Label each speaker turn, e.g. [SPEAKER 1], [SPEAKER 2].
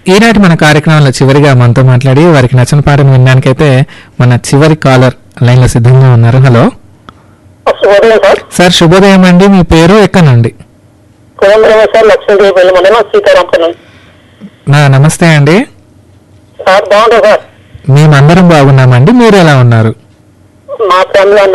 [SPEAKER 1] ఈనాటి మన కార్యక్రమంలో చివరిగా మనతో మాట్లాడి వారికి నచ్చిన పాటను వినడానికైతే మన చివరి కాలర్ లైన్ లో సిద్ధంగా ఉన్నారు. హలో
[SPEAKER 2] శుభోదయం సార్.
[SPEAKER 1] సార్, శుభోదయం అండి. మీ పేరు ఎక్కనండి?
[SPEAKER 2] సార్ లక్ష్మీదేవి మండలం సీతారాంపురం.
[SPEAKER 1] నమస్తే అండి
[SPEAKER 2] సార్ బాగుంటుంది సార్.
[SPEAKER 1] మేమందరం బాగున్నామండి. మీరు ఎలా ఉన్నారు?
[SPEAKER 2] మా ఫ్యామిలీ